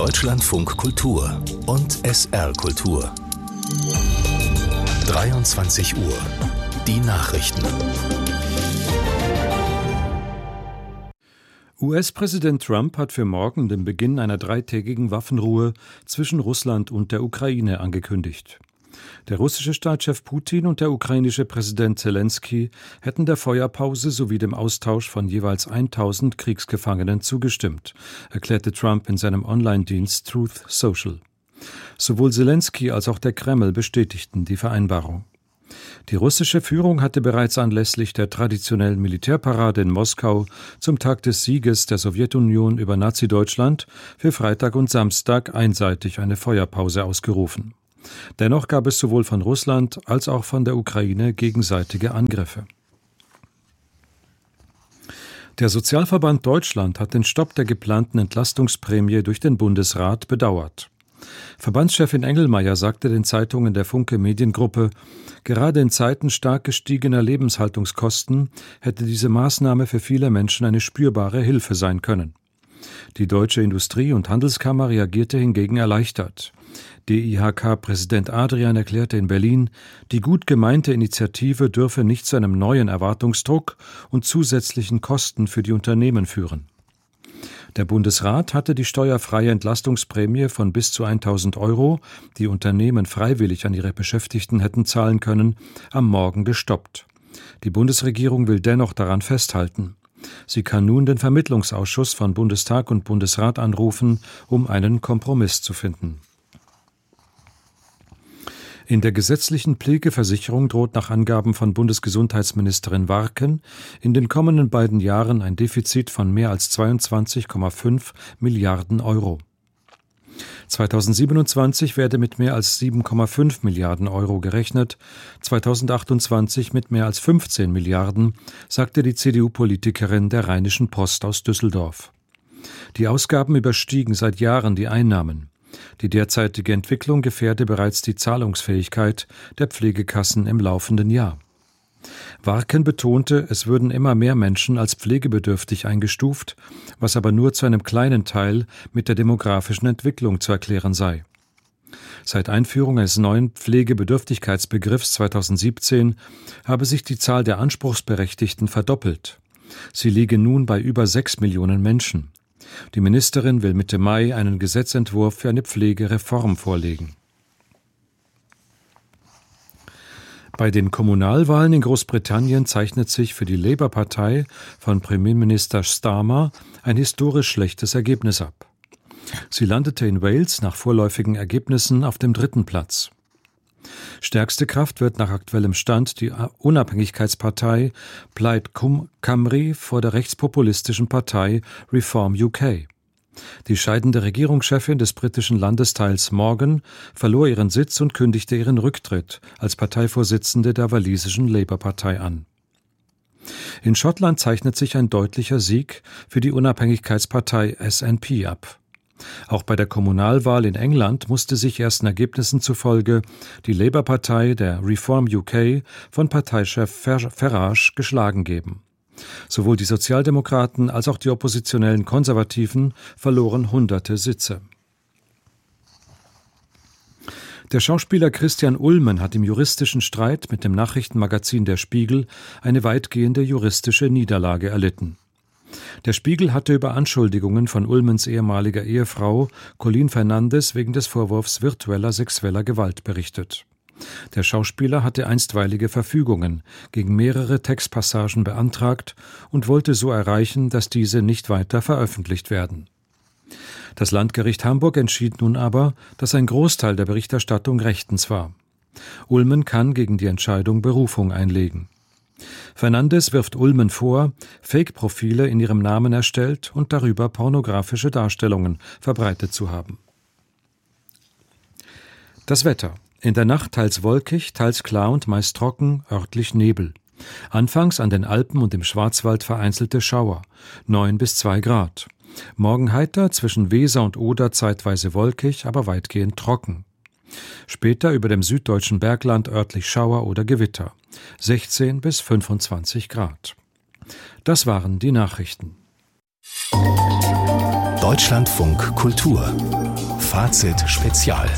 Deutschlandfunk Kultur und SR Kultur. 23 Uhr. Die Nachrichten. US-Präsident Trump hat für morgen den Beginn einer 3-tägigen Waffenruhe zwischen Russland und der Ukraine angekündigt. Der russische Staatschef Putin und der ukrainische Präsident Zelensky hätten der Feuerpause sowie dem Austausch von jeweils 1000 Kriegsgefangenen zugestimmt, erklärte Trump in seinem Online-Dienst Truth Social. Sowohl Zelensky als auch der Kreml bestätigten die Vereinbarung. Die russische Führung hatte bereits anlässlich der traditionellen Militärparade in Moskau zum Tag des Sieges der Sowjetunion über Nazi-Deutschland für Freitag und Samstag einseitig eine Feuerpause ausgerufen. Dennoch gab es sowohl von Russland als auch von der Ukraine gegenseitige Angriffe. Der Sozialverband Deutschland hat den Stopp der geplanten Entlastungsprämie durch den Bundesrat bedauert. Verbandschefin Engelmeier sagte den Zeitungen der Funke Mediengruppe, gerade in Zeiten stark gestiegener Lebenshaltungskosten hätte diese Maßnahme für viele Menschen eine spürbare Hilfe sein können. Die Deutsche Industrie- und Handelskammer reagierte hingegen erleichtert. DIHK-Präsident Adrian erklärte in Berlin, die gut gemeinte Initiative dürfe nicht zu einem neuen Erwartungsdruck und zusätzlichen Kosten für die Unternehmen führen. Der Bundesrat hatte die steuerfreie Entlastungsprämie von bis zu 1.000 €, die Unternehmen freiwillig an ihre Beschäftigten hätten zahlen können, am Morgen gestoppt. Die Bundesregierung will dennoch daran festhalten. Sie kann nun den Vermittlungsausschuss von Bundestag und Bundesrat anrufen, um einen Kompromiss zu finden. In der gesetzlichen Pflegeversicherung droht nach Angaben von Bundesgesundheitsministerin Warken in den kommenden beiden Jahren ein Defizit von mehr als 22,5 Milliarden €. 2027 werde mit mehr als 7,5 Milliarden € gerechnet, 2028 mit mehr als 15 Milliarden, sagte die CDU-Politikerin der Rheinischen Post aus Düsseldorf. Die Ausgaben überstiegen seit Jahren die Einnahmen. Die derzeitige Entwicklung gefährde bereits die Zahlungsfähigkeit der Pflegekassen im laufenden Jahr. Warken betonte, es würden immer mehr Menschen als pflegebedürftig eingestuft, was aber nur zu einem kleinen Teil mit der demografischen Entwicklung zu erklären sei. Seit Einführung eines neuen Pflegebedürftigkeitsbegriffs 2017 habe sich die Zahl der Anspruchsberechtigten verdoppelt. Sie liege nun bei über 6 Millionen Menschen. Die Ministerin will Mitte Mai einen Gesetzentwurf für eine Pflegereform vorlegen. Bei den Kommunalwahlen in Großbritannien zeichnet sich für die Labour-Partei von Premierminister Starmer ein historisch schlechtes Ergebnis ab. Sie landete in Wales nach vorläufigen Ergebnissen auf dem 3. Platz. Stärkste Kraft wird nach aktuellem Stand die Unabhängigkeitspartei Plaid Cymru vor der rechtspopulistischen Partei Reform UK. Die scheidende Regierungschefin des britischen Landesteils Morgan verlor ihren Sitz und kündigte ihren Rücktritt als Parteivorsitzende der walisischen Labour-Partei an. In Schottland zeichnet sich ein deutlicher Sieg für die Unabhängigkeitspartei SNP ab. Auch bei der Kommunalwahl in England musste sich ersten Ergebnissen zufolge die Labour-Partei der Reform UK von Parteichef Farage geschlagen geben. Sowohl die Sozialdemokraten als auch die oppositionellen Konservativen verloren hunderte Sitze. Der Schauspieler Christian Ulmen hat im juristischen Streit mit dem Nachrichtenmagazin Der Spiegel eine weitgehende juristische Niederlage erlitten. Der Spiegel hatte über Anschuldigungen von Ulmens ehemaliger Ehefrau Colleen Fernandes wegen des Vorwurfs virtueller sexueller Gewalt berichtet. Der Schauspieler hatte einstweilige Verfügungen gegen mehrere Textpassagen beantragt und wollte so erreichen, dass diese nicht weiter veröffentlicht werden. Das Landgericht Hamburg entschied nun aber, dass ein Großteil der Berichterstattung rechtens war. Ulmen kann gegen die Entscheidung Berufung einlegen. Fernandes wirft Ulmen vor, Fake-Profile in ihrem Namen erstellt und darüber pornografische Darstellungen verbreitet zu haben. Das Wetter. In der Nacht teils wolkig, teils klar und meist trocken, örtlich Nebel. Anfangs an den Alpen und im Schwarzwald vereinzelte Schauer, 9 bis 2 Grad. Morgen heiter, zwischen Weser und Oder zeitweise wolkig, aber weitgehend trocken. Später über dem süddeutschen Bergland örtlich Schauer oder Gewitter, 16 bis 25 Grad. Das waren die Nachrichten. Deutschlandfunk Kultur Fazit Spezial.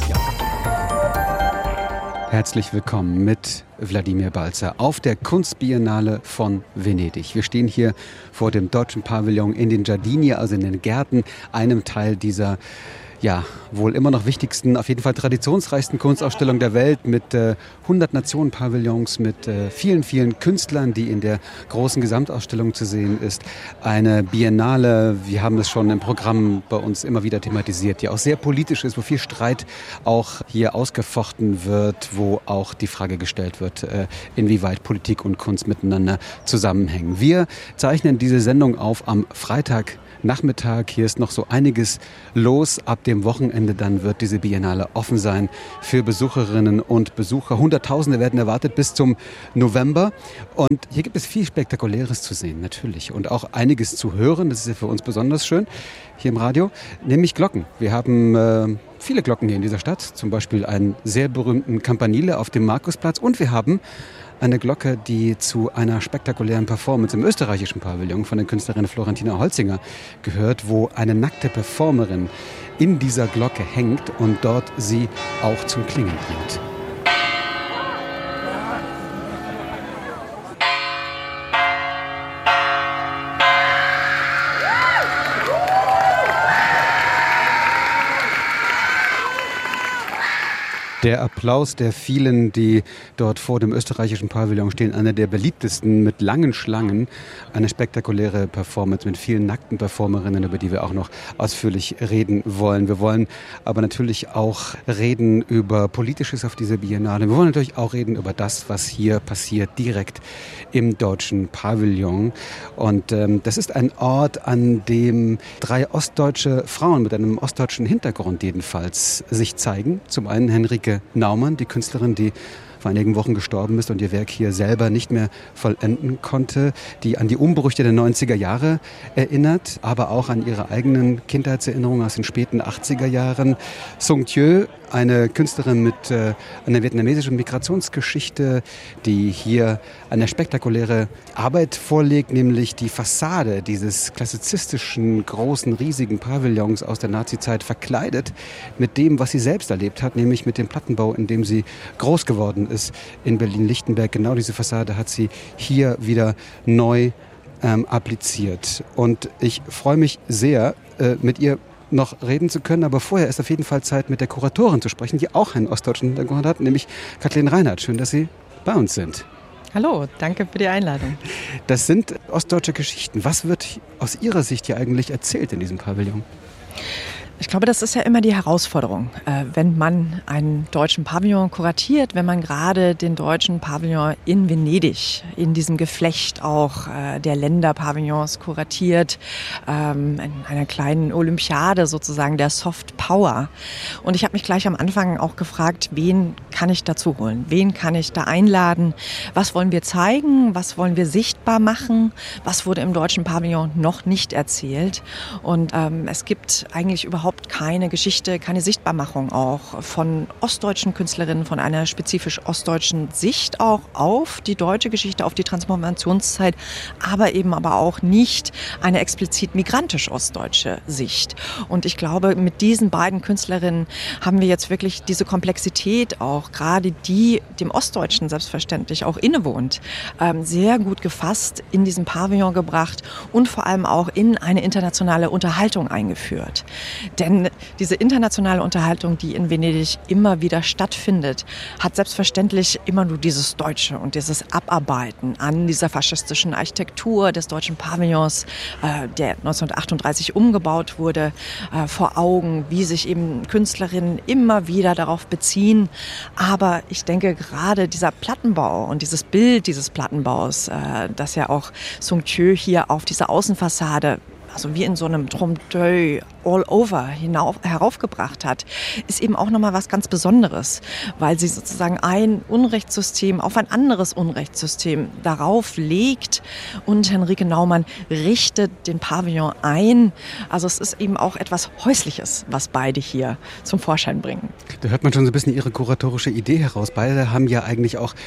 Herzlich willkommen mit Wladimir Balzer auf der Kunstbiennale von Venedig. Wir stehen hier vor dem deutschen Pavillon in den Giardini, also in den Gärten, einem Teil dieser wohl immer noch wichtigsten, auf jeden Fall traditionsreichsten Kunstausstellung der Welt mit 100 Nationen-Pavillons, mit vielen, vielen Künstlern, die in der großen Gesamtausstellung zu sehen ist. Eine Biennale, wir haben es schon im Programm bei uns immer wieder thematisiert, die auch sehr politisch ist, wo viel Streit auch hier ausgefochten wird, wo auch die Frage gestellt wird, inwieweit Politik und Kunst miteinander zusammenhängen. Wir zeichnen diese Sendung auf am Freitagnachmittag. Hier ist noch so einiges los. Ab dem Wochenende dann wird diese Biennale offen sein für Besucherinnen und Besucher. Hunderttausende werden erwartet bis zum November. Und hier gibt es viel Spektakuläres zu sehen, natürlich. Und auch einiges zu hören. Das ist ja für uns besonders schön hier im Radio. Nämlich Glocken. Wir haben viele Glocken hier in dieser Stadt. Zum Beispiel einen sehr berühmten Campanile auf dem Markusplatz. Und wir haben eine Glocke, die zu einer spektakulären Performance im österreichischen Pavillon von der Künstlerin Florentina Holzinger gehört, wo eine nackte Performerin in dieser Glocke hängt und dort sie auch zum Klingen bringt. Der Applaus der vielen, die dort vor dem österreichischen Pavillon stehen, einer der beliebtesten mit langen Schlangen. Eine spektakuläre Performance mit vielen nackten Performerinnen, über die wir auch noch ausführlich reden wollen. Wir wollen aber natürlich auch reden über Politisches auf dieser Biennale. Wir wollen natürlich auch reden über das, was hier passiert, direkt im deutschen Pavillon. Und das ist ein Ort, an dem 3 ostdeutsche Frauen mit einem ostdeutschen Hintergrund jedenfalls sich zeigen. Zum einen Henrike Naumann, die Künstlerin, die vor einigen Wochen gestorben ist und ihr Werk hier selber nicht mehr vollenden konnte, die an die Umbrüche der 90er Jahre erinnert, aber auch an ihre eigenen Kindheitserinnerungen aus den späten 80er Jahren. Sung Thieu, eine Künstlerin mit einer vietnamesischen Migrationsgeschichte, die hier eine spektakuläre Arbeit vorlegt, nämlich die Fassade dieses klassizistischen, großen, riesigen Pavillons aus der Nazizeit verkleidet mit dem, was sie selbst erlebt hat, nämlich mit dem Plattenbau, in dem sie groß geworden ist in Berlin-Lichtenberg. Genau diese Fassade hat sie hier wieder neu appliziert. Und ich freue mich sehr, mit ihr noch reden zu können, aber vorher ist auf jeden Fall Zeit, mit der Kuratorin zu sprechen, die auch einen ostdeutschen Hintergrund hat, nämlich Kathleen Reinhardt. Schön, dass Sie bei uns sind. Hallo, danke für die Einladung. Das sind ostdeutsche Geschichten. Was wird aus Ihrer Sicht hier eigentlich erzählt in diesem Pavillon? Ich glaube, das ist ja immer die Herausforderung, wenn man einen deutschen Pavillon kuratiert, wenn man gerade den deutschen Pavillon in Venedig, in diesem Geflecht auch der Länderpavillons kuratiert, in einer kleinen Olympiade sozusagen der Soft Power. Und ich habe mich gleich am Anfang auch gefragt, wen kann ich dazu holen? Wen kann ich da einladen? Was wollen wir zeigen? Was wollen wir sichtbar machen? Was wurde im deutschen Pavillon noch nicht erzählt? Und es gibt eigentlich überhaupt keine Geschichte, keine Sichtbarmachung auch von ostdeutschen Künstlerinnen, von einer spezifisch ostdeutschen Sicht auch auf die deutsche Geschichte, auf die Transformationszeit, aber auch nicht eine explizit migrantisch ostdeutsche Sicht. Und ich glaube, mit diesen beiden Künstlerinnen haben wir jetzt wirklich diese Komplexität auch, gerade die dem Ostdeutschen selbstverständlich auch innewohnt, sehr gut gefasst in diesen Pavillon gebracht und vor allem auch in eine internationale Unterhaltung eingeführt. Denn diese internationale Unterhaltung, die in Venedig immer wieder stattfindet, hat selbstverständlich immer nur dieses Deutsche und dieses Abarbeiten an dieser faschistischen Architektur des deutschen Pavillons, der 1938 umgebaut wurde, vor Augen, wie sich eben Künstlerinnen immer wieder darauf beziehen. Aber ich denke, gerade dieser Plattenbau und dieses Bild dieses Plattenbaus, das ja auch Sung Thieu hier auf dieser Außenfassade, also wie in so einem Trompe-l'œil all over heraufgebracht hat, ist eben auch nochmal was ganz Besonderes, weil sie sozusagen ein Unrechtssystem auf ein anderes Unrechtssystem darauf legt und Henrike Naumann richtet den Pavillon ein. Also es ist eben auch etwas Häusliches, was beide hier zum Vorschein bringen. Da hört man schon so ein bisschen ihre kuratorische Idee heraus. Beide haben ja eigentlich auch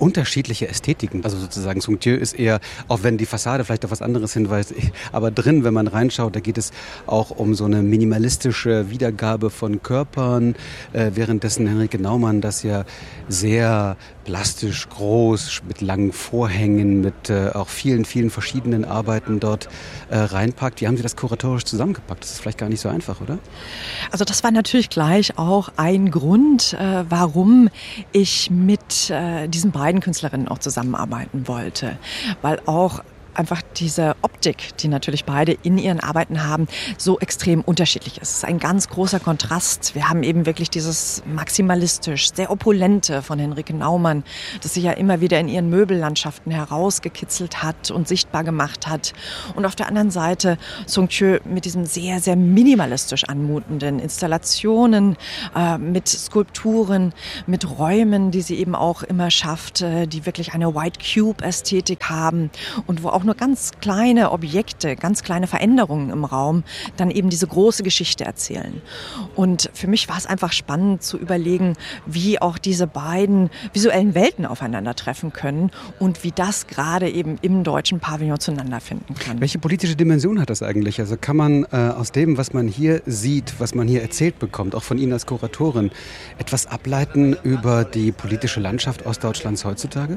unterschiedliche Ästhetiken. Also sozusagen Sung Tue ist eher, auch wenn die Fassade vielleicht auf was anderes hinweist, aber drin, wenn man reinschaut, da geht es auch um so eine minimalistische Wiedergabe von Körpern, währenddessen Henrike Naumann das ja sehr plastisch, groß, mit langen Vorhängen, mit auch vielen, vielen verschiedenen Arbeiten dort reinpackt. Wie haben Sie das kuratorisch zusammengepackt? Das ist vielleicht gar nicht so einfach, oder? Also das war natürlich gleich auch ein Grund, warum ich mit diesen beiden Künstlerinnen auch zusammenarbeiten wollte. Weil auch einfach diese Optik, die natürlich beide in ihren Arbeiten haben, so extrem unterschiedlich ist. Es ist ein ganz großer Kontrast. Wir haben eben wirklich dieses maximalistisch, sehr opulente von Henrike Naumann, das sie ja immer wieder in ihren Möbellandschaften herausgekitzelt hat und sichtbar gemacht hat. Und auf der anderen Seite Sung Tue mit diesem sehr, sehr minimalistisch anmutenden Installationen, mit Skulpturen, mit Räumen, die sie eben auch immer schafft, die wirklich eine White Cube-Ästhetik haben und wo auch nur ganz kleine Objekte, ganz kleine Veränderungen im Raum dann eben diese große Geschichte erzählen. Und für mich war es einfach spannend zu überlegen, wie auch diese beiden visuellen Welten aufeinandertreffen können und wie das gerade eben im deutschen Pavillon zueinander finden kann. Welche politische Dimension hat das eigentlich? Also kann man aus dem, was man hier sieht, was man hier erzählt bekommt, auch von Ihnen als Kuratorin, etwas ableiten über die politische Landschaft Ostdeutschlands heutzutage?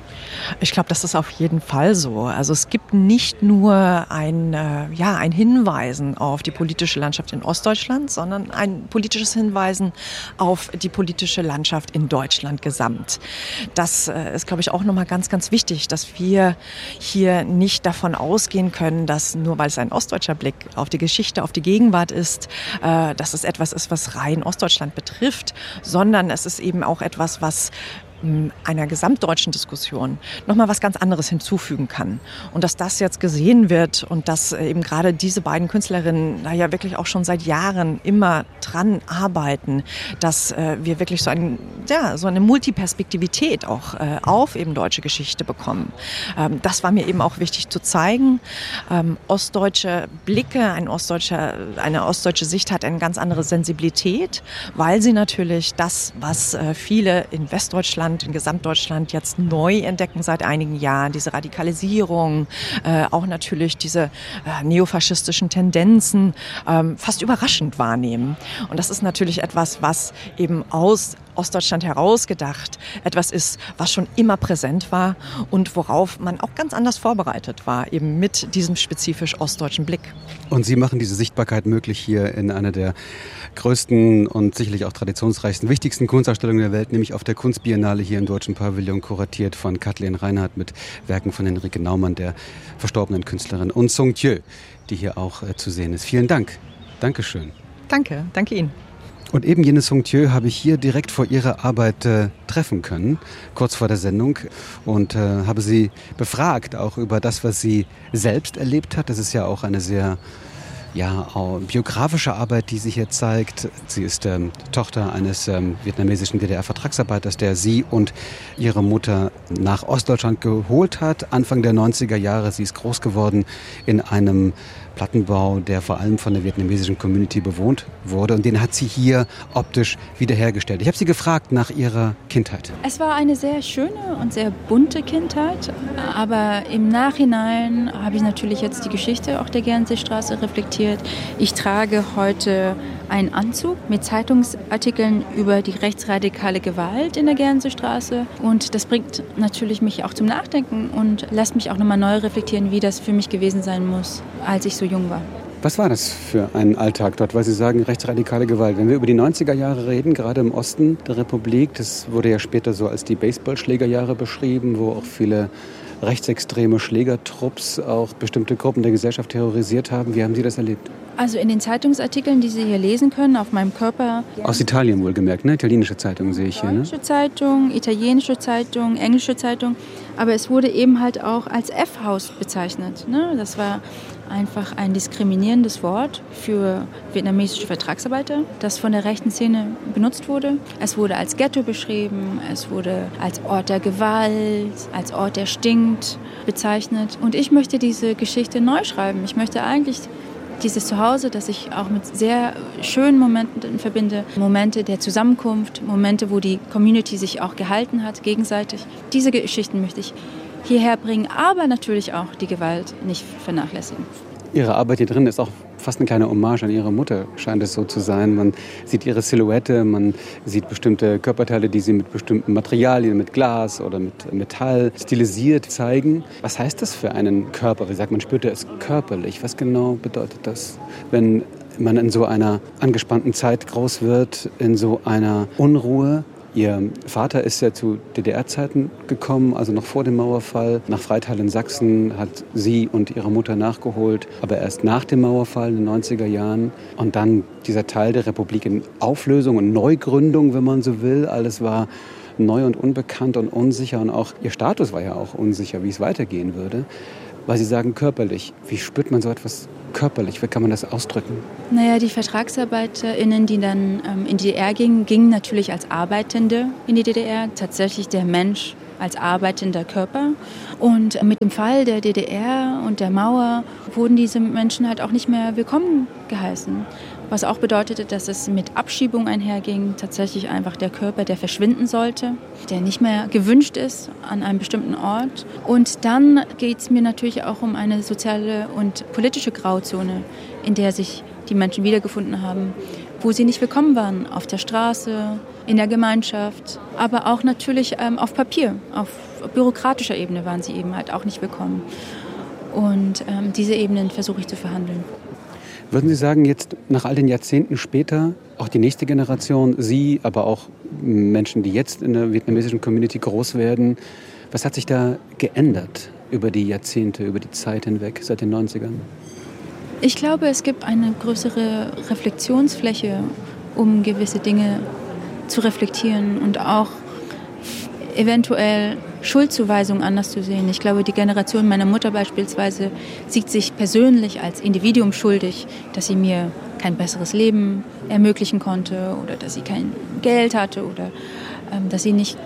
Ich glaube, das ist auf jeden Fall so. Also es gibt nicht nur ein Hinweisen auf die politische Landschaft in Ostdeutschland, sondern ein politisches Hinweisen auf die politische Landschaft in Deutschland gesamt. Das ist, glaube ich, auch nochmal ganz, ganz wichtig, dass wir hier nicht davon ausgehen können, dass nur weil es ein ostdeutscher Blick auf die Geschichte, auf die Gegenwart ist, dass es etwas ist, was rein Ostdeutschland betrifft, sondern es ist eben auch etwas, was einer gesamtdeutschen Diskussion nochmal was ganz anderes hinzufügen kann. Und dass das jetzt gesehen wird und dass eben gerade diese beiden Künstlerinnen da ja wirklich auch schon seit Jahren immer dran arbeiten, dass wir wirklich so eine Multiperspektivität auch auf eben deutsche Geschichte bekommen. Das war mir eben auch wichtig zu zeigen. Ostdeutsche Blicke, eine ostdeutsche Sicht hat eine ganz andere Sensibilität, weil sie natürlich das, was viele in Westdeutschland, in Gesamtdeutschland jetzt neu entdecken seit einigen Jahren, diese Radikalisierung, auch natürlich diese neofaschistischen Tendenzen fast überraschend wahrnehmen. Und das ist natürlich etwas, was eben aus Ostdeutschland herausgedacht etwas ist, was schon immer präsent war und worauf man auch ganz anders vorbereitet war, eben mit diesem spezifisch ostdeutschen Blick. Und Sie machen diese Sichtbarkeit möglich hier in einer der größten und sicherlich auch traditionsreichsten, wichtigsten Kunstausstellungen der Welt, nämlich auf der Kunstbiennale hier im Deutschen Pavillon, kuratiert von Kathleen Reinhardt mit Werken von Henrike Naumann, der verstorbenen Künstlerin, und Sung Tue, die hier auch zu sehen ist. Vielen Dank. Dankeschön. Danke Ihnen. Und eben jene Sung Tue habe ich hier direkt vor ihrer Arbeit treffen können, kurz vor der Sendung, und habe sie befragt, auch über das, was sie selbst erlebt hat. Das ist ja auch eine sehr biografische Arbeit, die sich hier zeigt. Sie ist Tochter eines vietnamesischen DDR-Vertragsarbeiters, der sie und ihre Mutter nach Ostdeutschland geholt hat, Anfang der 90er Jahre. Sie ist groß geworden in einem Plattenbau, der vor allem von der vietnamesischen Community bewohnt wurde, und den hat sie hier optisch wiederhergestellt. Ich habe sie gefragt nach ihrer Kindheit. Es war eine sehr schöne und sehr bunte Kindheit, aber im Nachhinein habe ich natürlich jetzt die Geschichte auch der Gernseestraße reflektiert. Ich trage heute einen Anzug mit Zeitungsartikeln über die rechtsradikale Gewalt in der Gernseestraße, und das bringt natürlich mich auch zum Nachdenken und lässt mich auch nochmal neu reflektieren, wie das für mich gewesen sein muss, als ich so jung war. Was war das für ein Alltag dort, weil Sie sagen, rechtsradikale Gewalt? Wenn wir über die 90er Jahre reden, gerade im Osten der Republik, das wurde ja später so als die Baseballschlägerjahre beschrieben, wo auch viele rechtsextreme Schlägertrupps auch bestimmte Gruppen der Gesellschaft terrorisiert haben. Wie haben Sie das erlebt? Also in den Zeitungsartikeln, die Sie hier lesen können, auf meinem Körper. Aus Italien wohlgemerkt, ne? Italienische Zeitungen sehe ich hier, ne? Deutsche Zeitung, italienische Zeitung, englische Zeitung. Aber es wurde eben halt auch als F-Haus bezeichnet, ne? Das war einfach ein diskriminierendes Wort für vietnamesische Vertragsarbeiter, das von der rechten Szene benutzt wurde. Es wurde als Ghetto beschrieben, es wurde als Ort der Gewalt, als Ort, der stinkt, bezeichnet. Und ich möchte diese Geschichte neu schreiben. Ich möchte eigentlich dieses Zuhause, das ich auch mit sehr schönen Momenten verbinde. Momente der Zusammenkunft, Momente, wo die Community sich auch gehalten hat, gegenseitig. Diese Geschichten möchte ich hierher bringen, aber natürlich auch die Gewalt nicht vernachlässigen. Ihre Arbeit hier drin ist auch fast eine kleine Hommage an Ihre Mutter, scheint es so zu sein. Man sieht ihre Silhouette, man sieht bestimmte Körperteile, die sie mit bestimmten Materialien, mit Glas oder mit Metall stilisiert zeigen. Was heißt das für einen Körper? Wie sagt man, spürt er es körperlich? Was genau bedeutet das, wenn man in so einer angespannten Zeit groß wird, in so einer Unruhe? Ihr Vater ist ja zu DDR-Zeiten gekommen, also noch vor dem Mauerfall. Nach Freital in Sachsen hat sie und ihre Mutter nachgeholt, aber erst nach dem Mauerfall in den 90er Jahren. Und dann dieser Teil der Republik in Auflösung und Neugründung, wenn man so will. Alles war neu und unbekannt und unsicher und auch ihr Status war ja auch unsicher, wie es weitergehen würde. Weil Sie sagen körperlich. Wie spürt man so etwas körperlich? Wie kann man das ausdrücken? Naja, die VertragsarbeiterInnen, die dann in die DDR gingen natürlich als Arbeitende in die DDR. Tatsächlich der Mensch als arbeitender Körper. Und mit dem Fall der DDR und der Mauer wurden diese Menschen halt auch nicht mehr willkommen geheißen. Was auch bedeutete, dass es mit Abschiebung einherging, tatsächlich einfach der Körper, der verschwinden sollte, der nicht mehr gewünscht ist an einem bestimmten Ort. Und dann geht es mir natürlich auch um eine soziale und politische Grauzone, in der sich die Menschen wiedergefunden haben, wo sie nicht willkommen waren, auf der Straße, in der Gemeinschaft, aber auch natürlich auf Papier, auf bürokratischer Ebene waren sie eben halt auch nicht willkommen. Und diese Ebenen versuche ich zu verhandeln. Würden Sie sagen, jetzt nach all den Jahrzehnten später, auch die nächste Generation, Sie, aber auch Menschen, die jetzt in der vietnamesischen Community groß werden, was hat sich da geändert über die Jahrzehnte, über die Zeit hinweg, seit den 90ern? Ich glaube, es gibt eine größere Reflexionsfläche, um gewisse Dinge zu reflektieren und auch eventuell Schuldzuweisungen anders zu sehen. Ich glaube, die Generation meiner Mutter beispielsweise sieht sich persönlich als Individuum schuldig, dass sie mir kein besseres Leben ermöglichen konnte oder dass sie kein Geld hatte oder dass sie nicht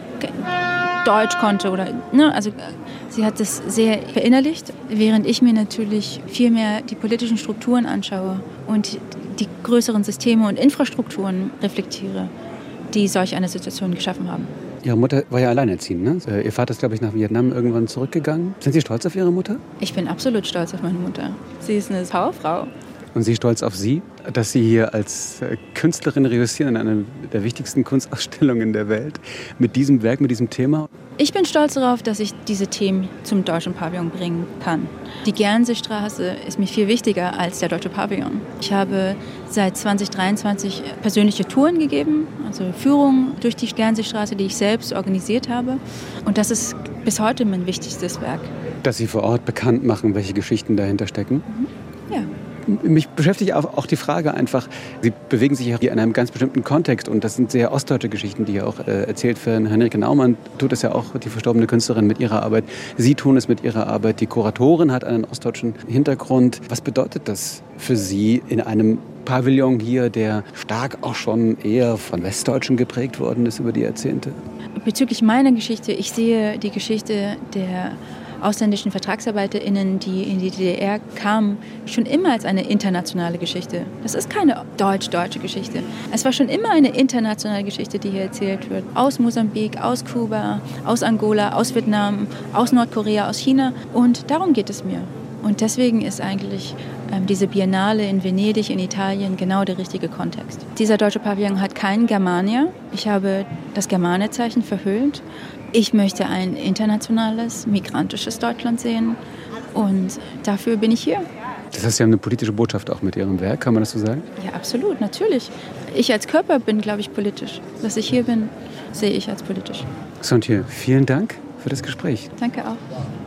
Deutsch konnte. Also sie hat das sehr verinnerlicht, während ich mir natürlich viel mehr die politischen Strukturen anschaue und die größeren Systeme und Infrastrukturen reflektiere, die solch eine Situation geschaffen haben. Ihre Mutter war ja alleinerziehend, ne? Ihr Vater ist, glaube ich, nach Vietnam irgendwann zurückgegangen. Sind Sie stolz auf Ihre Mutter? Ich bin absolut stolz auf meine Mutter. Sie ist eine Powerfrau. Und Sie stolz auf Sie, dass Sie hier als Künstlerin reüssieren in einer der wichtigsten Kunstausstellungen der Welt mit diesem Werk, mit diesem Thema? Ich bin stolz darauf, dass ich diese Themen zum Deutschen Pavillon bringen kann. Die Gernseestraße ist mir viel wichtiger als der Deutsche Pavillon. Ich habe seit 2023 persönliche Touren gegeben, also Führungen durch die Gernseestraße, die ich selbst organisiert habe. Und das ist bis heute mein wichtigstes Werk. Dass Sie vor Ort bekannt machen, welche Geschichten dahinter stecken? Ja. Mich beschäftigt auch die Frage einfach, Sie bewegen sich hier in einem ganz bestimmten Kontext und das sind sehr ostdeutsche Geschichten, die hier auch erzählt werden. Henrike Naumann tut es ja auch, die verstorbene Künstlerin, mit ihrer Arbeit. Sie tun es mit ihrer Arbeit. Die Kuratorin hat einen ostdeutschen Hintergrund. Was bedeutet das für Sie in einem Pavillon hier, der stark auch schon eher von Westdeutschen geprägt worden ist über die Jahrzehnte? Bezüglich meiner Geschichte, ich sehe die Geschichte der ausländischen VertragsarbeiterInnen, die in die DDR kamen, schon immer als eine internationale Geschichte. Das ist keine deutsch-deutsche Geschichte. Es war schon immer eine internationale Geschichte, die hier erzählt wird. Aus Mosambik, aus Kuba, aus Angola, aus Vietnam, aus Nordkorea, aus China. Und darum geht es mir. Und deswegen ist eigentlich diese Biennale in Venedig, in Italien, genau der richtige Kontext. Dieser deutsche Pavillon hat kein Germania. Ich habe das Germania-Zeichen verhüllt. Ich möchte ein internationales, migrantisches Deutschland sehen und dafür bin ich hier. Das heißt, Sie haben eine politische Botschaft auch mit Ihrem Werk, kann man das so sagen? Ja, absolut, natürlich. Ich als Körper bin, glaube ich, politisch. Dass ich hier bin, sehe ich als politisch. Sontje, vielen Dank für das Gespräch. Danke auch.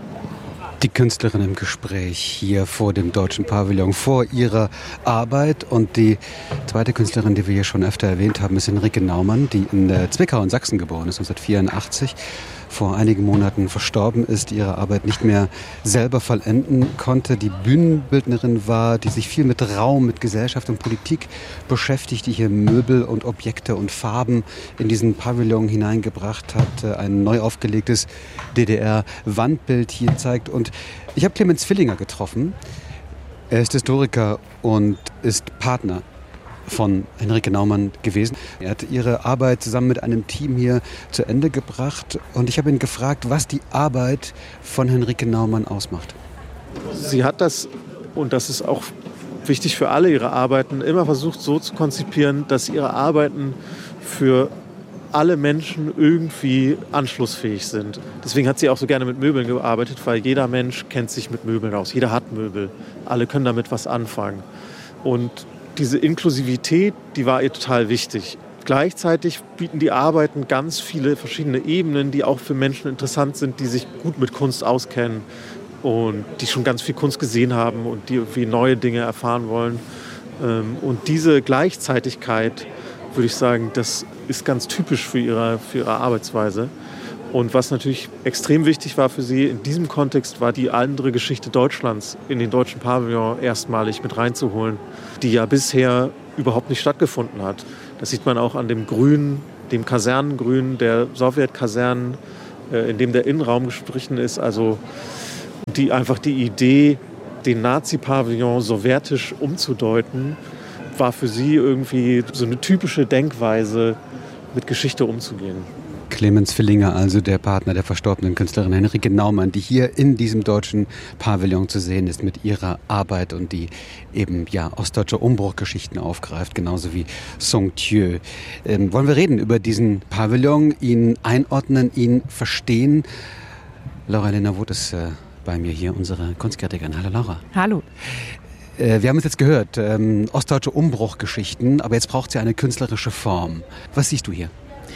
Die Künstlerin im Gespräch hier vor dem Deutschen Pavillon, vor ihrer Arbeit. Und die zweite Künstlerin, die wir hier schon öfter erwähnt haben, ist Henrike Naumann, die in Zwickau in Sachsen geboren ist, 1984. Vor einigen Monaten verstorben ist, ihre Arbeit nicht mehr selber vollenden konnte, die Bühnenbildnerin war, die sich viel mit Raum, mit Gesellschaft und Politik beschäftigt, die hier Möbel und Objekte und Farben in diesen Pavillon hineingebracht hat, ein neu aufgelegtes DDR-Wandbild hier zeigt. Und ich habe Clemens Villinger getroffen. Er ist Historiker und ist Partner von Henrike Naumann gewesen. Er hat ihre Arbeit zusammen mit einem Team hier zu Ende gebracht. Und ich habe ihn gefragt, was die Arbeit von Henrike Naumann ausmacht. Sie hat das, und das ist auch wichtig für alle ihre Arbeiten, immer versucht so zu konzipieren, dass ihre Arbeiten für alle Menschen irgendwie anschlussfähig sind. Deswegen hat sie auch so gerne mit Möbeln gearbeitet, weil jeder Mensch kennt sich mit Möbeln aus. Jeder hat Möbel. Alle können damit was anfangen. Und diese Inklusivität, die war ihr total wichtig. Gleichzeitig bieten die Arbeiten ganz viele verschiedene Ebenen, die auch für Menschen interessant sind, die sich gut mit Kunst auskennen und die schon ganz viel Kunst gesehen haben und die irgendwie neue Dinge erfahren wollen. Und diese Gleichzeitigkeit, würde ich sagen, das ist ganz typisch für ihre Arbeitsweise. Und was natürlich extrem wichtig war für sie in diesem Kontext, war die andere Geschichte Deutschlands in den deutschen Pavillon erstmalig mit reinzuholen, die ja bisher überhaupt nicht stattgefunden hat. Das sieht man auch an dem Grün, dem Kasernengrün der Sowjetkasernen, in dem der Innenraum gestrichen ist. Also die Idee, den Nazi-Pavillon sowjetisch umzudeuten, war für sie irgendwie so eine typische Denkweise, mit Geschichte umzugehen. Clemens Villinger, also der Partner der verstorbenen Künstlerin Henrike Naumann, die hier in diesem deutschen Pavillon zu sehen ist mit ihrer Arbeit und die eben ostdeutsche Umbruchgeschichten aufgreift, genauso wie Saint-Thieu. Wollen wir reden über diesen Pavillon, ihn einordnen, ihn verstehen? Laura-Helena Voth ist bei mir hier, unsere Kunstkritikerin. Hallo Laura. Hallo. Wir haben es jetzt gehört, ostdeutsche Umbruchgeschichten, aber jetzt braucht sie eine künstlerische Form. Was siehst du hier?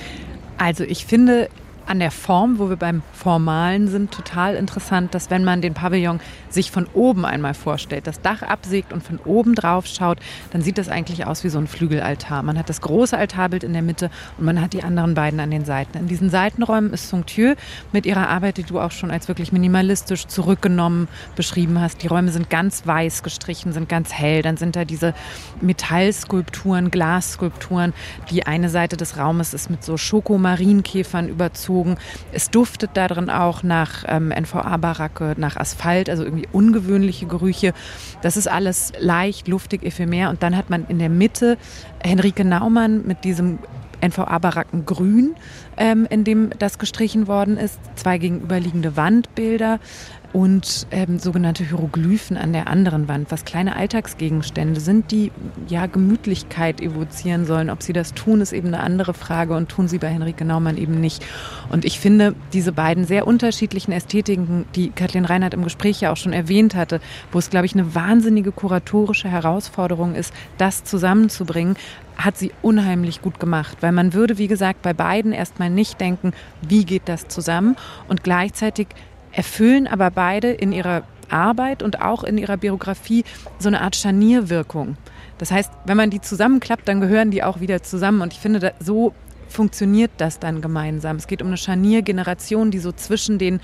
Also ich finde an der Form, wo wir beim Formalen sind, total interessant, dass wenn man den Pavillon sich von oben einmal vorstellt, das Dach absägt und von oben drauf schaut, dann sieht das eigentlich aus wie so ein Flügelaltar. Man hat das große Altarbild in der Mitte und man hat die anderen beiden an den Seiten. In diesen Seitenräumen ist Saint-Thieu mit ihrer Arbeit, die du auch schon als wirklich minimalistisch zurückgenommen beschrieben hast. Die Räume sind ganz weiß gestrichen, sind ganz hell. Dann sind da diese Metallskulpturen, Glasskulpturen. Die eine Seite des Raumes ist mit so Schokomarienkäfern überzogen. Es duftet da drin auch nach NVA-Baracke, nach Asphalt, also irgendwie ungewöhnliche Gerüche. Das ist alles leicht, luftig, ephemer. Und dann hat man in der Mitte Henrike Naumann mit diesem NVA-Baracken-Grün, in dem das gestrichen worden ist. 2 gegenüberliegende Wandbilder und sogenannte Hieroglyphen an der anderen Wand, was kleine Alltagsgegenstände sind, die Gemütlichkeit evozieren sollen. Ob sie das tun, ist eben eine andere Frage und tun sie bei Henrike Naumann eben nicht. Und ich finde, diese beiden sehr unterschiedlichen Ästhetiken, die Kathleen Reinhardt im Gespräch ja auch schon erwähnt hatte, wo es, glaube ich, eine wahnsinnige kuratorische Herausforderung ist, das zusammenzubringen, hat sie unheimlich gut gemacht. Weil man würde, wie gesagt, bei beiden erstmal nicht denken, wie geht das zusammen? Und gleichzeitig erfüllen aber beide in ihrer Arbeit und auch in ihrer Biografie so eine Art Scharnierwirkung. Das heißt, wenn man die zusammenklappt, dann gehören die auch wieder zusammen. Und ich finde, so funktioniert das dann gemeinsam. Es geht um eine Scharniergeneration, die so zwischen dem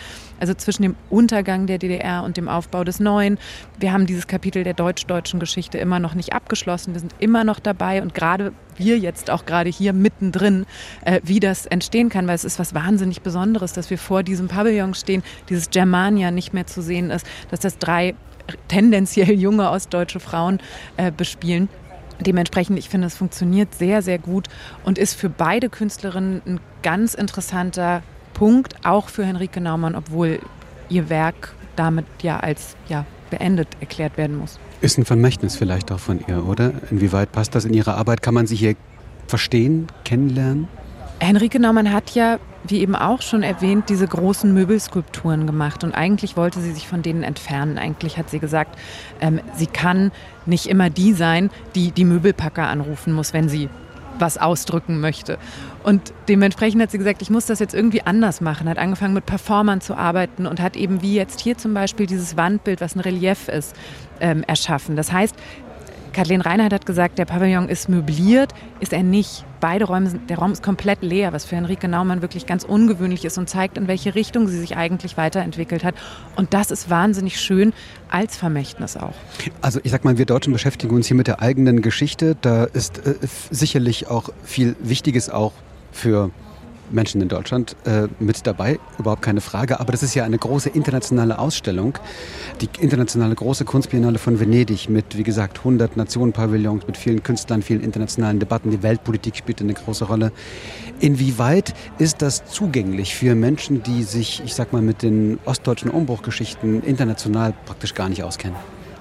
Untergang der DDR und dem Aufbau des Neuen. Wir haben dieses Kapitel der deutsch-deutschen Geschichte immer noch nicht abgeschlossen. Wir sind immer noch dabei und gerade wir jetzt auch gerade hier mittendrin, wie das entstehen kann, weil es ist was wahnsinnig Besonderes, dass wir vor diesem Pavillon stehen, dieses Germania nicht mehr zu sehen ist, dass das 3 tendenziell junge ostdeutsche Frauen bespielen. Dementsprechend, ich finde, es funktioniert sehr, sehr gut und ist für beide Künstlerinnen ein ganz interessanter Punkt, auch für Henrike Naumann, obwohl ihr Werk damit als beendet erklärt werden muss. Ist ein Vermächtnis vielleicht auch von ihr, oder? Inwieweit passt das in ihre Arbeit? Kann man sie hier verstehen, kennenlernen? Henrike Naumann hat ja, wie eben auch schon erwähnt, diese großen Möbelskulpturen gemacht und eigentlich wollte sie sich von denen entfernen. Eigentlich hat sie gesagt, sie kann nicht immer die sein, die die Möbelpacker anrufen muss, wenn sie was ausdrücken möchte. Und dementsprechend hat sie gesagt, ich muss das jetzt irgendwie anders machen, hat angefangen mit Performern zu arbeiten und hat eben wie jetzt hier zum Beispiel dieses Wandbild, was ein Relief ist, erschaffen. Das heißt, Kathleen Reinhardt hat gesagt, der Pavillon ist möbliert, ist er nicht. Der Raum ist komplett leer, was für Henrike Naumann wirklich ganz ungewöhnlich ist und zeigt, in welche Richtung sie sich eigentlich weiterentwickelt hat. Und das ist wahnsinnig schön als Vermächtnis auch. Also ich sag mal, wir Deutschen beschäftigen uns hier mit der eigenen Geschichte. Da ist sicherlich auch viel Wichtiges auch für Menschen in Deutschland mit dabei, überhaupt keine Frage. Aber das ist ja eine große internationale Ausstellung. Die internationale große Kunstbiennale von Venedig mit, wie gesagt, 100 Nationenpavillons, mit vielen Künstlern, vielen internationalen Debatten. Die Weltpolitik spielt eine große Rolle. Inwieweit ist das zugänglich für Menschen, die sich, ich sag mal, mit den ostdeutschen Umbruchgeschichten international praktisch gar nicht auskennen?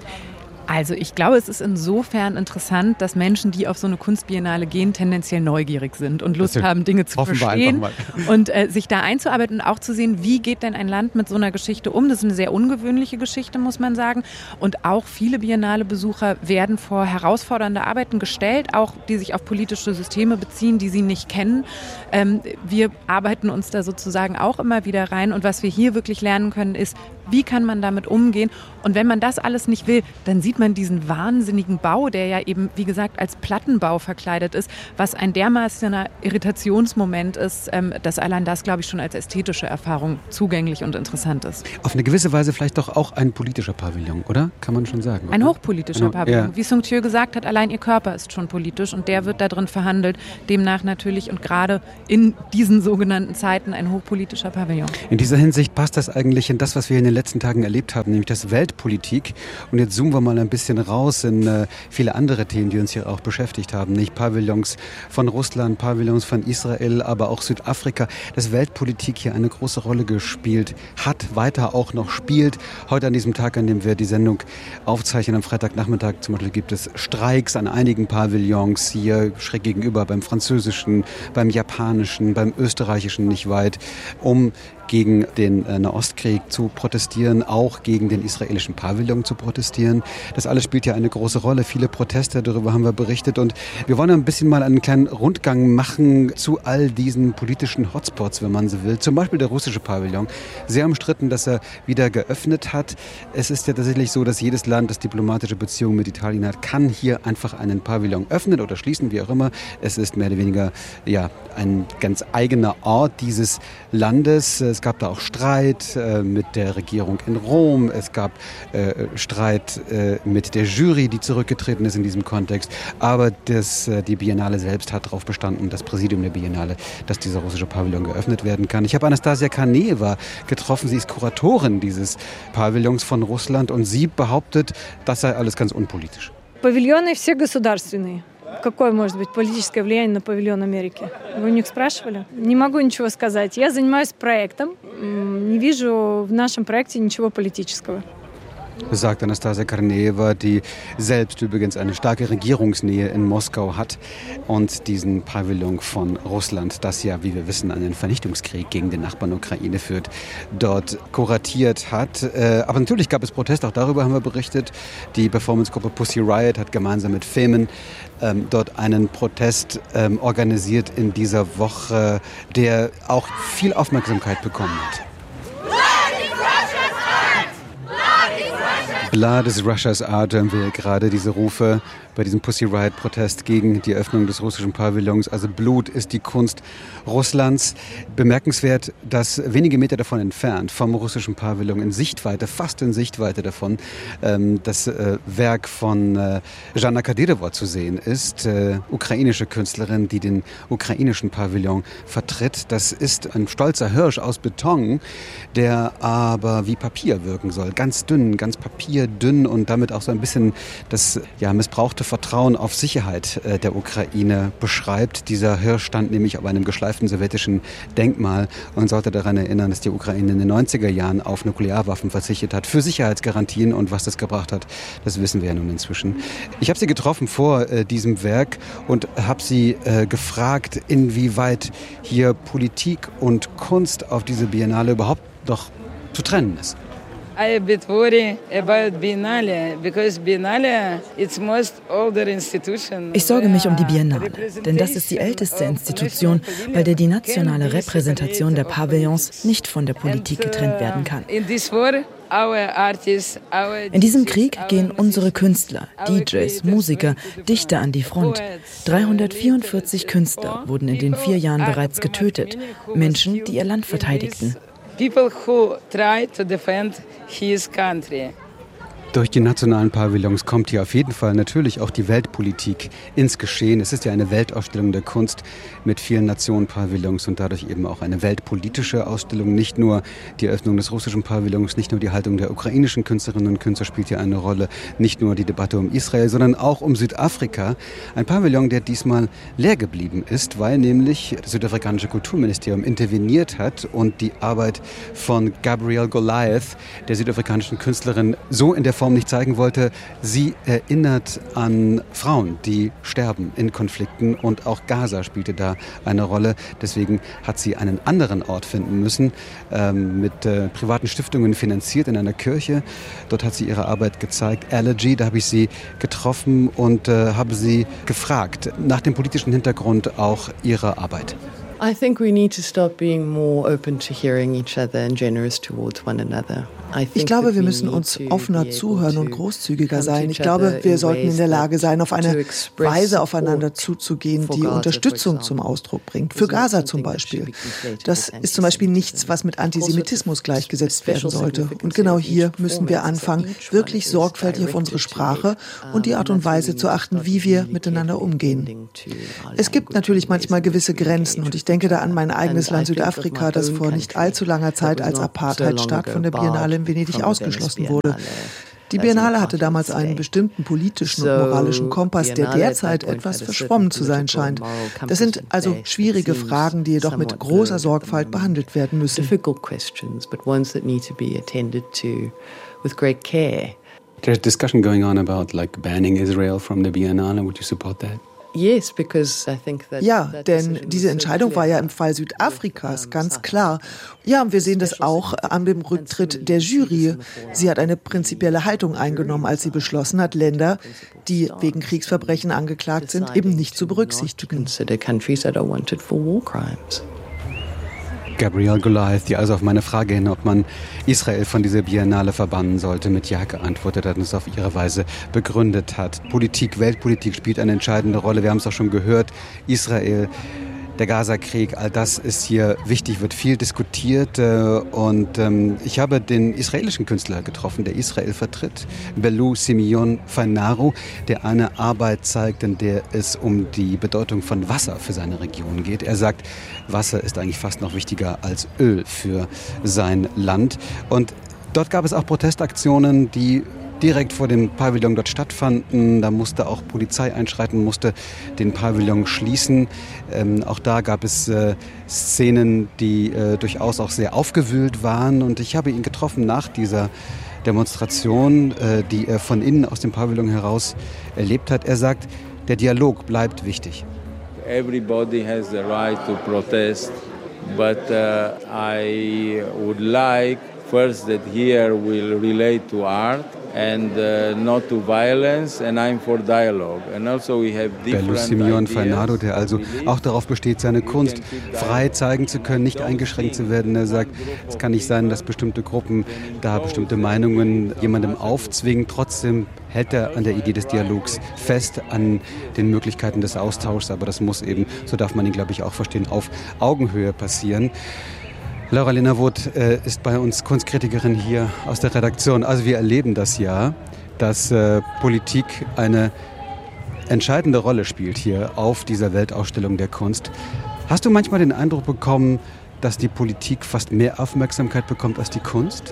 Also ich glaube, es ist insofern interessant, dass Menschen, die auf so eine Kunstbiennale gehen, tendenziell neugierig sind und Lust haben, Dinge zu verstehen und sich da einzuarbeiten und auch zu sehen, wie geht denn ein Land mit so einer Geschichte um. Das ist eine sehr ungewöhnliche Geschichte, muss man sagen. Und auch viele Biennale-Besucher werden vor herausfordernde Arbeiten gestellt, auch die sich auf politische Systeme beziehen, die sie nicht kennen. Wir arbeiten uns da sozusagen auch immer wieder rein. Und was wir hier wirklich lernen können, ist, wie kann man damit umgehen? Und wenn man das alles nicht will, dann sieht man diesen wahnsinnigen Bau, der ja eben, wie gesagt, als Plattenbau verkleidet ist, was ein dermaßener Irritationsmoment ist, dass allein das, glaube ich, schon als ästhetische Erfahrung zugänglich und interessant ist. Auf eine gewisse Weise vielleicht doch auch ein politischer Pavillon, oder? Kann man schon sagen. Ein hochpolitischer Pavillon. Ja. Wie Sung Tjö gesagt hat, allein ihr Körper ist schon politisch und der wird da drin verhandelt. Demnach natürlich und gerade in diesen sogenannten Zeiten ein hochpolitischer Pavillon. In dieser Hinsicht passt das eigentlich in das, was wir in den letzten Tagen erlebt haben, nämlich das Weltpolitik. Und jetzt zoomen wir mal ein bisschen raus in viele andere Themen, die uns hier auch beschäftigt haben. Nicht Pavillons von Russland, Pavillons von Israel, aber auch Südafrika. Dass Weltpolitik hier eine große Rolle gespielt hat, weiter auch noch spielt. Heute an diesem Tag, an dem wir die Sendung aufzeichnen, am Freitagnachmittag zum Beispiel, gibt es Streiks an einigen Pavillons hier schräg gegenüber, beim französischen, beim japanischen, beim österreichischen nicht weit, um gegen den Nahostkrieg zu protestieren, auch gegen den israelischen Pavillon zu protestieren. Das alles spielt ja eine große Rolle. Viele Proteste, darüber haben wir berichtet. Und wir wollen ein bisschen mal einen kleinen Rundgang machen zu all diesen politischen Hotspots, wenn man so will. Zum Beispiel der russische Pavillon. Sehr umstritten, dass er wieder geöffnet hat. Es ist ja tatsächlich so, dass jedes Land, das diplomatische Beziehungen mit Italien hat, kann hier einfach einen Pavillon öffnen oder schließen, wie auch immer. Es ist mehr oder weniger ein ganz eigener Ort dieses Landes. Es gab da auch Streit mit der Regierung in Rom. Es gab Streit mit der Jury, die zurückgetreten ist in diesem Kontext. Aber die Biennale selbst hat darauf bestanden, das Präsidium der Biennale, dass dieser russische Pavillon geöffnet werden kann. Ich habe Anastasia Kaneva getroffen. Sie ist Kuratorin dieses Pavillons von Russland und sie behauptet, das sei alles ganz unpolitisch. Павильоны все государственные. Какое может быть политическое влияние на павильон Америки? Вы у них спрашивали? Не могу ничего сказать. Я занимаюсь проектом. Не вижу в нашем проекте ничего политического. Sagt Anastasia Kaneva, die selbst übrigens eine starke Regierungsnähe in Moskau hat und diesen Pavillon von Russland, das ja, wie wir wissen, einen Vernichtungskrieg gegen den Nachbarn Ukraine führt, dort kuratiert hat. Aber natürlich gab es Proteste, auch darüber haben wir berichtet. Die Performancegruppe Pussy Riot hat gemeinsam mit Femen dort einen Protest organisiert in dieser Woche, der auch viel Aufmerksamkeit bekommen hat. Blood is Russia's art, hören wir gerade diese Rufe bei diesem Pussy Riot-Protest gegen die Öffnung des russischen Pavillons. Also Blut ist die Kunst Russlands. Bemerkenswert, dass wenige Meter davon entfernt, vom russischen Pavillon in Sichtweite, fast in Sichtweite davon, das Werk von Jana Kadyrova zu sehen ist. Ukrainische Künstlerin, die den ukrainischen Pavillon vertritt. Das ist ein stolzer Hirsch aus Beton, der aber wie Papier wirken soll. Ganz dünn, ganz papierdünn und damit auch so ein bisschen das missbrauchte Vertrauen auf Sicherheit der Ukraine beschreibt. Dieser Hirsch stand nämlich auf einem geschleiften sowjetischen Denkmal und sollte daran erinnern, dass die Ukraine in den 90er Jahren auf Nuklearwaffen verzichtet hat für Sicherheitsgarantien, und was das gebracht hat, das wissen wir ja nun inzwischen. Ich habe sie getroffen vor diesem Werk und habe sie gefragt, inwieweit hier Politik und Kunst auf diese Biennale überhaupt noch zu trennen ist. I a bit worried about Biennale because Biennale it's most older institution. Ich sorge mich um die Biennale, denn das ist die älteste Institution, bei der die nationale Repräsentation der Pavillons nicht von der Politik getrennt werden kann. In diesem Krieg gehen unsere Künstler, DJs, Musiker, Dichter an die Front. 344 Künstler wurden in den 4 Jahren bereits getötet. Menschen, die ihr Land verteidigten. People who try to defend his country. Durch die nationalen Pavillons kommt hier auf jeden Fall natürlich auch die Weltpolitik ins Geschehen. Es ist ja eine Weltausstellung der Kunst mit vielen Nationen-Pavillons und dadurch eben auch eine weltpolitische Ausstellung. Nicht nur die Eröffnung des russischen Pavillons, nicht nur die Haltung der ukrainischen Künstlerinnen und Künstler spielt hier eine Rolle, nicht nur die Debatte um Israel, sondern auch um Südafrika. Ein Pavillon, der diesmal leer geblieben ist, weil nämlich das südafrikanische Kulturministerium interveniert hat und die Arbeit von Gabrielle Goliath, der südafrikanischen Künstlerin, so in der Form nicht zeigen wollte. Sie erinnert an Frauen, die sterben in Konflikten und auch Gaza spielte da eine Rolle. Deswegen hat sie einen anderen Ort finden müssen, mit privaten Stiftungen finanziert in einer Kirche. Dort hat sie ihre Arbeit gezeigt. Allergy, da habe ich sie getroffen und habe sie gefragt nach dem politischen Hintergrund auch ihrer Arbeit. I think we need to stop being more open to hearing each other and generous towards one another. Ich glaube, wir müssen uns offener zuhören und großzügiger sein. Ich glaube, wir sollten in der Lage sein, auf eine Weise aufeinander zuzugehen, die Unterstützung zum Ausdruck bringt. Für Gaza zum Beispiel. Das ist zum Beispiel nichts, was mit Antisemitismus gleichgesetzt werden sollte. Und genau hier müssen wir anfangen, wirklich sorgfältig auf unsere Sprache und die Art und Weise zu achten, wie wir miteinander umgehen. Es gibt natürlich manchmal gewisse Grenzen und ich denke da an mein eigenes Land Südafrika, das vor nicht allzu langer Zeit als Apartheidstaat von der Biennale in Venedig ausgeschlossen wurde. Die Biennale hatte damals einen bestimmten politischen und moralischen Kompass, der derzeit etwas verschwommen zu sein scheint. Das sind also schwierige Fragen, die jedoch mit großer Sorgfalt behandelt werden müssen. There's discussion going on about like banning Israel from the Biennale. Would you support that? Ja, denn diese Entscheidung war ja im Fall Südafrikas ganz klar. Ja, und wir sehen das auch an dem Rücktritt der Jury. Sie hat eine prinzipielle Haltung eingenommen, als sie beschlossen hat, Länder, die wegen Kriegsverbrechen angeklagt sind, eben nicht zu berücksichtigen. Gabrielle Goliath, die also auf meine Frage hin, ob man Israel von dieser Biennale verbannen sollte, mit Ja geantwortet hat und es auf ihre Weise begründet hat. Politik, Weltpolitik spielt eine entscheidende Rolle. Wir haben es auch schon gehört. Israel, der Gaza-Krieg, all das ist hier wichtig, wird viel diskutiert. Und ich habe den israelischen Künstler getroffen, der Israel vertritt, Belou Simeon Fainaru, der eine Arbeit zeigt, in der es um die Bedeutung von Wasser für seine Region geht. Er sagt, Wasser ist eigentlich fast noch wichtiger als Öl für sein Land. Und dort gab es auch Protestaktionen, die direkt vor dem Pavillon dort stattfanden. Da musste auch Polizei einschreiten, musste den Pavillon schließen. Auch da gab es Szenen, die durchaus auch sehr aufgewühlt waren. Und ich habe ihn getroffen nach dieser Demonstration, die er von innen aus dem Pavillon heraus erlebt hat. Er sagt, der Dialog bleibt wichtig. Everybody has the right to protest, but I would like first that here we'll relate to art and not to violence, and I'm for dialogue. And also we have different Belou Simeon Fainaru, der also auch darauf besteht, seine Kunst frei zeigen zu können, nicht eingeschränkt zu werden. Er sagt, es kann nicht sein, dass bestimmte Gruppen da bestimmte Meinungen jemandem aufzwingen. Trotzdem hält er an der Idee des Dialogs fest, an den Möglichkeiten des Austauschs. Aber das muss eben, so darf man ihn, glaube ich, auch verstehen, auf Augenhöhe passieren. Laura Linnerwood ist bei uns Kunstkritikerin hier aus der Redaktion. Also wir erleben das ja, dass Politik eine entscheidende Rolle spielt hier auf dieser Weltausstellung der Kunst. Hast du manchmal den Eindruck bekommen, dass die Politik fast mehr Aufmerksamkeit bekommt als die Kunst?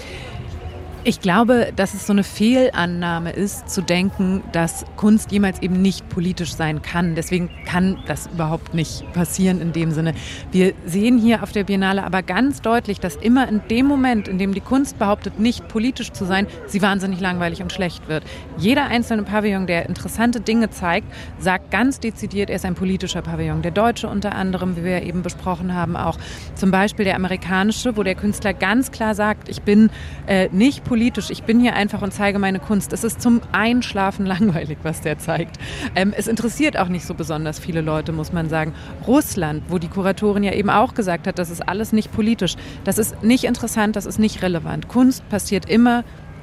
Ich glaube, dass es so eine Fehlannahme ist, zu denken, dass Kunst jemals eben nicht politisch sein kann. Deswegen kann das überhaupt nicht passieren in dem Sinne. Wir sehen hier auf der Biennale aber ganz deutlich, dass immer in dem Moment, in dem die Kunst behauptet, nicht politisch zu sein, sie wahnsinnig langweilig und schlecht wird. Jeder einzelne Pavillon, der interessante Dinge zeigt, sagt ganz dezidiert, er ist ein politischer Pavillon. Der deutsche unter anderem, wie wir eben besprochen haben, auch zum Beispiel der amerikanische, wo der Künstler ganz klar sagt, ich bin nicht politisch, ich bin hier einfach und zeige meine Kunst. Es ist zum Einschlafen langweilig, was der zeigt. Es interessiert auch nicht so besonders viele Leute, muss man sagen. Russland, wo die Kuratorin ja eben auch gesagt hat, das ist alles nicht politisch. Das ist nicht interessant, das ist nicht relevant. Kunst passiert immer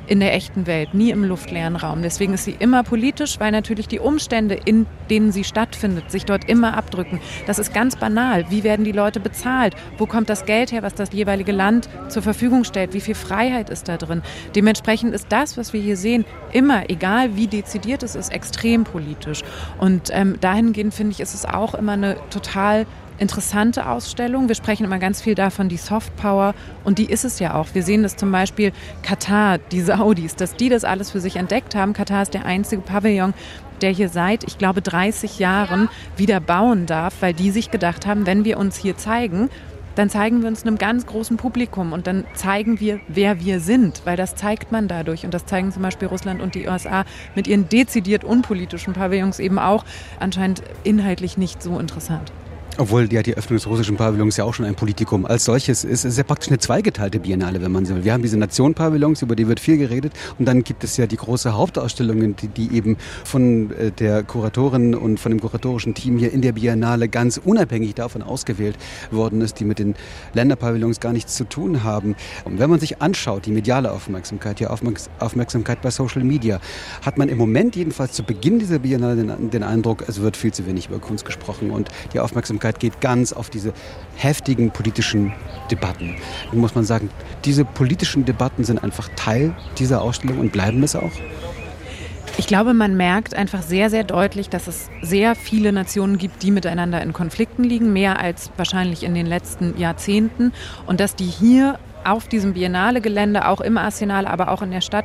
in der echten Welt, nie im luftleeren Raum. Deswegen ist sie immer politisch, weil natürlich die Umstände, in denen sie stattfindet, sich dort immer abdrücken. Das ist ganz banal. Wie werden die Leute bezahlt? Wo kommt das Geld her, was das jeweilige Land zur Verfügung stellt? Wie viel Freiheit ist da drin? Dementsprechend ist das, was wir hier sehen, immer, egal wie dezidiert es ist, extrem politisch. Und dahingehend, finde ich, ist es auch immer eine total interessante Ausstellung. Wir sprechen immer ganz viel davon, die Softpower, und die ist es ja auch. Wir sehen das zum Beispiel Katar, die Saudis, dass die das alles für sich entdeckt haben. Katar ist der einzige Pavillon, der hier seit, ich glaube, 30 Jahren wieder bauen darf, weil die sich gedacht haben, wenn wir uns hier zeigen, dann zeigen wir uns einem ganz großen Publikum und dann zeigen wir, wer wir sind, weil das zeigt man dadurch. Und das zeigen zum Beispiel Russland und die USA mit ihren dezidiert unpolitischen Pavillons eben auch, anscheinend inhaltlich nicht so interessant. Obwohl ja die Öffnung des russischen Pavillons ja auch schon ein Politikum als solches ist. Es ist ja praktisch eine zweigeteilte Biennale, wenn man so will. Wir haben diese Nation-Pavillons, über die wird viel geredet. Und dann gibt es ja die große Hauptausstellungen, die eben von der Kuratorin und von dem kuratorischen Team hier in der Biennale ganz unabhängig davon ausgewählt worden ist, die mit den Länderpavillons gar nichts zu tun haben. Und wenn man sich anschaut, die mediale Aufmerksamkeit, die Aufmerksamkeit bei Social Media, hat man im Moment jedenfalls zu Beginn dieser Biennale den Eindruck, es wird viel zu wenig über Kunst gesprochen und die Aufmerksamkeit geht ganz auf diese heftigen politischen Debatten. Dann muss man sagen, diese politischen Debatten sind einfach Teil dieser Ausstellung und bleiben es auch? Ich glaube, man merkt einfach sehr, sehr deutlich, dass es sehr viele Nationen gibt, die miteinander in Konflikten liegen, mehr als wahrscheinlich in den letzten Jahrzehnten. Und dass die hier auf diesem Biennale-Gelände, auch im Arsenal, aber auch in der Stadt,